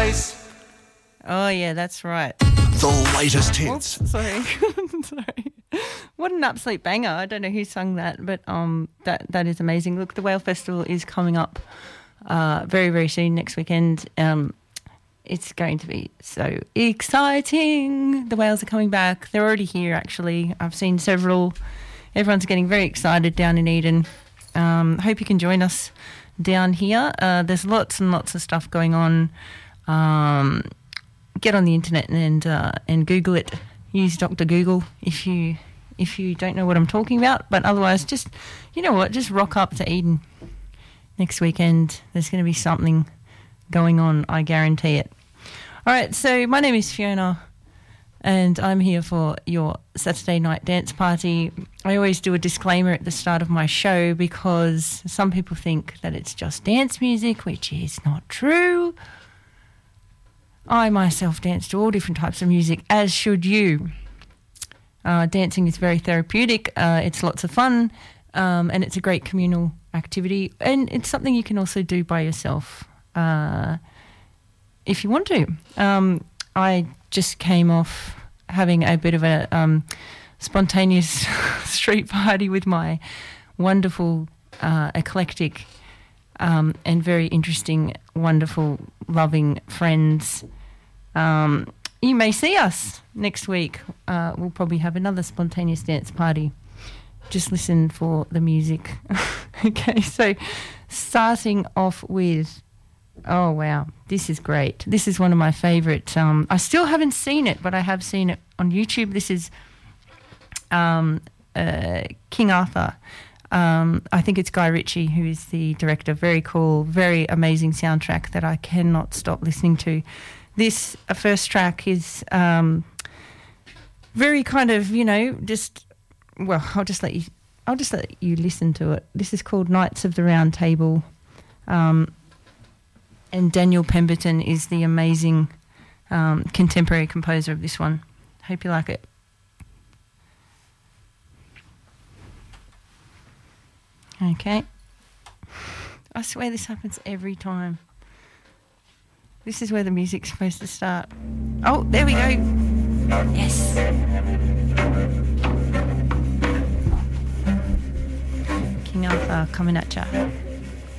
place. Oh, yeah, that's right. The latest hits. Oops, sorry. Sorry. What an absolute banger. I don't know who sung that, but that is amazing. Look, the Whale Festival is coming up very, very soon, next weekend. It's going to be so exciting. The whales are coming back. They're already here, actually. I've seen several. Everyone's getting very excited down in Eden. Hope you can join us down here. There's lots and lots of stuff going on. Get on the internet and Google it. Use Dr. Google if you don't know what I'm talking about. But otherwise, just, you know what, just rock up to Eden next weekend. There's going to be something going on, I guarantee it. All right, so my name is Fiona and I'm here for your Saturday night dance party. I always do a disclaimer at the start of my show because some people think that it's just dance music, which is not true. I myself dance to all different types of music, as should you. Dancing is very therapeutic. It's lots of fun, and it's a great communal activity. And it's something you can also do by yourself if you want to. I just came off having a bit of a spontaneous street party with my wonderful, eclectic, and very interesting, wonderful, loving friends. You may see us next week. We'll probably have another spontaneous dance party. Just listen for the music. Okay, so starting off with, oh wow, this is great. This is one of my favourite. I still haven't seen it, but I have seen it on YouTube. This is King Arthur. I think it's Guy Ritchie who is the director. Very cool, very amazing soundtrack that I cannot stop listening to. This first track is very kind of, you know, just, well, I'll just let you listen to it. This is called Knights of the Round Table, and Daniel Pemberton is the amazing contemporary composer of this one. Hope you like it. Okay. I swear this happens every time. This is where the music's supposed to start. Oh, there we go. Yes. King Arthur coming at ya.